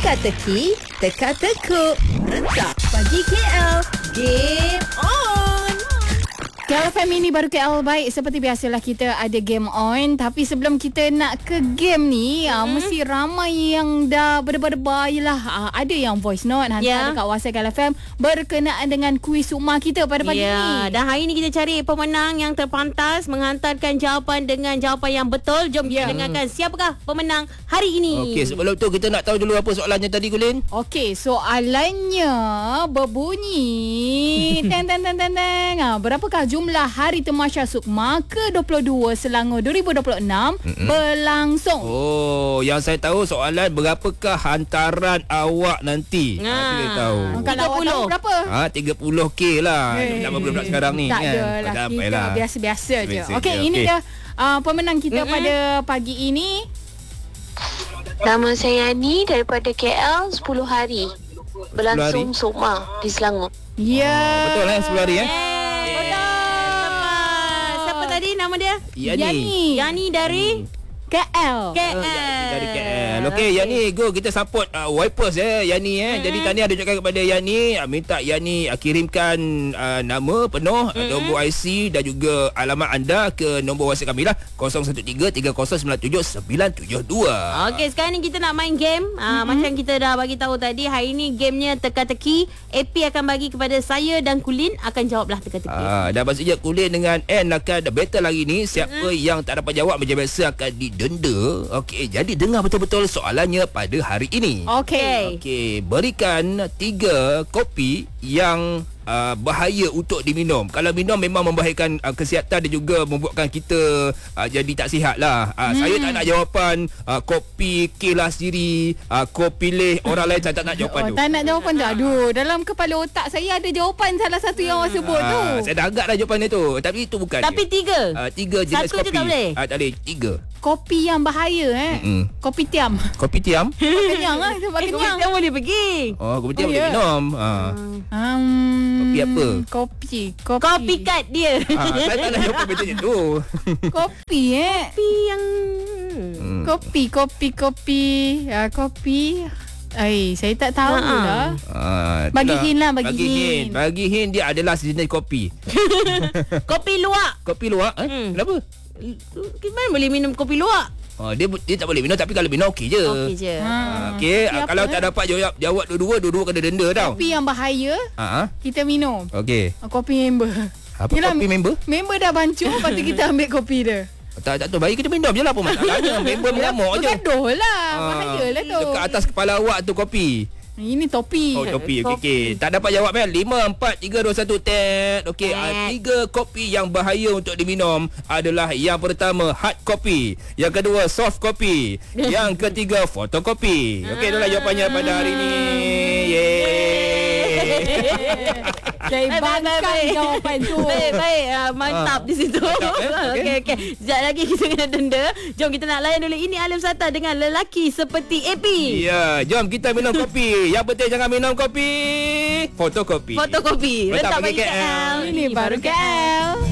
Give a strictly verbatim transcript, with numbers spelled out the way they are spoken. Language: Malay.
Teka-teki, teka-tekuk, rentak pagi K L. Game on! K L F M ini baru K L baik. Seperti biasalah kita ada game on. Tapi sebelum kita nak ke game ni, mm-hmm. uh, mesti ramai yang dah berdebar-debar. Yelah, uh, ada yang voice note hantar yeah. dekat WhatsApp K L F M berkenaan dengan kuis Sukma kita pada pagi yeah. ni. Dan hari ni kita cari pemenang yang terpantas menghantarkan jawapan dengan jawapan yang betul. Jom yeah. kita dengarkan siapakah pemenang hari ini. Okey, sebelum tu kita nak tahu dulu apa soalannya tadi, Gulin. Okey, soalannya berbunyi teng teng teng teng teng. Ha, berapakah jumlah Hari Temasya Sukma ke dua puluh dua Selangor dua ribu dua puluh enam mm-hmm. berlangsung? Oh, yang saya tahu soalan berapakah hantaran awak nanti? Nah, ha, kita tahu. Kalau awak tahu berapa? Ha, tiga puluh K lah. Hey. Nak berapa sekarang ni? Tak kan? adalah, kita lah. biasa-biasa je. Biasa Okey, je. ini Okay. dia uh, pemenang kita mm-hmm. pada pagi ini. Nama saya Yani daripada K L. sepuluh hari berlangsung Sukma di Selangor. Ya. Yeah. Oh, betul lah sepuluh hari eh? Tadi nama dia? Yani. Yani. Yani dari K L. K L. Oh, Yani dari K L. Okey, Yani, go kita support uh, Wipers eh, Yani eh. Mm-hmm. Jadi tahniah ada ucapkan kepada Yani, uh, minta Yani uh, kirimkan uh, nama penuh, mm-hmm. nombor I C dan juga alamat anda ke nombor WhatsApp kami lah kosong satu tiga tiga kosong sembilan tujuh sembilan tujuh dua. Okey, sekarang ni kita nak main game. Uh, mm-hmm. Macam kita dah bagi tahu tadi, hari ni gamenya teka-teki. A P akan bagi kepada saya dan Kulin akan jawablah teka-teki. Ah, dan maksudnya Kulin dengan N akan battle hari ni. Siapa mm-hmm. yang tak dapat jawab macam biasa akan didenda. Okey, jadi dengar betul-betul soalannya pada hari ini. Okey. Okey, berikan tiga kopi yang uh, bahaya untuk diminum. Kalau minum memang membahayakan uh, kesihatan dan juga membuatkan kita uh, jadi tak sihat lah. Uh, hmm. Saya tak nak jawapan uh, kopi kilas diri, uh, kopi leh orang lain, saya tak nak jawapan oh, tu. Tak nak jawapan tu. Aduh, dalam kepala otak saya ada jawapan salah satu yang awak sebut uh, tu. Saya dah agak dah jawapan dia tu. Tapi itu bukan Tapi dia. tiga. Uh, tiga jenis Satu kopi. je tak boleh? Uh, tak boleh. Tiga. Kopi yang bahaya eh. Mm-mm. Kopi tiam. Kopi tiam. Kenyang lah, sebab Eh, kenyang. kita boleh pergi. Oh, kopi tiam Oh, boleh ya? minum. Uh. Um, Kopi apa? Kopi. Kopi. Kopi kat dia. Ah, saya tak nak jawapan macam tu. Kopi eh. Kopi yang Hmm. Kopi, kopi, kopi. Ah, kopi. Ai, saya tak tahu Ha-ha. lah. Ah, Bagi itulah. hint lah, bagi bagi hint. hint. Bagi hint dia adalah sejenis kopi. Kopi luwak. Kopi luwak eh? Hmm. Kenapa? Gimana boleh minum kopi luwak? Oh, dia dia tak boleh minum, tapi kalau minum okey je. Okey je. Ha. Ah, okey, Kopi ah, apa, kalau eh? tak dapat jawab jawab dua-dua, dua-dua kena denda tau. Kopi yang bahaya Ha ah. kita minum. Okey. Ah, Kopi member. Apa kopi member? Member dah bancur, lepas tu kita ambil kopi dia. Tak tak tu bayi kita minum je lah, apa masalahnya. Member mengamuk je. Bergaduh lah. Ah, Bahaya lah tu. Dekat atas kepala awak tu kopi. Ini topi. Oh, topi. Okey, okey. Tak dapat jawab kan? lima, empat, tiga, dua, satu, tet. Okey, Tet. uh, tiga kopi yang bahaya untuk diminum adalah yang pertama, hard kopi. Yang kedua, soft kopi. Yang ketiga, fotokopi. Okey, itulah jawapannya pada hari ini. Yeay. Saya Baik, baik, bangkang baik. jawapan tu. Baik, baik. Uh, mantap Ah. di situ. Mantap, eh? Okey. Okey, okey. Sekejap lagi kita kena denda. Jom kita nak layan dulu. Ini Alim Sata dengan lelaki seperti A P. Ya, jom kita minum kopi. Yang penting jangan minum kopi. Fotokopi. Fotokopi. Letak Letak bagi bagi K L. K L. Ini baru K L.